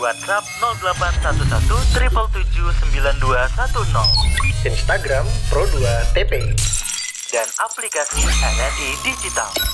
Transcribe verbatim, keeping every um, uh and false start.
WhatsApp nol delapan satu satu tujuh tujuh tujuh sembilan dua satu nol, Instagram Pro dua T P I, dan aplikasi N N I Digital.